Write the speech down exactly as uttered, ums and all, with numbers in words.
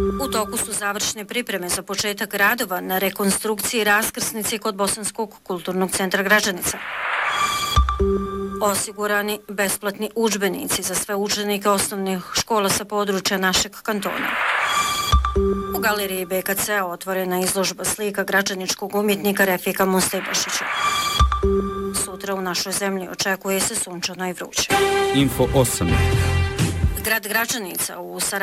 U toku su završne pripreme za početak radova na rekonstrukciji raskrsnice kod Bosanskog kulturnog centra Gračanica. Osigurani besplatni udžbenici za sve učenike osnovnih škola sa područja našeg kantona. U galeriji B K C otvorena izložba slika gračaničkog umjetnika Refika Mustejbašića. Sutra u našoj zemlji očekuje se sunčano i vruće. Info osam. Grad Gračanica u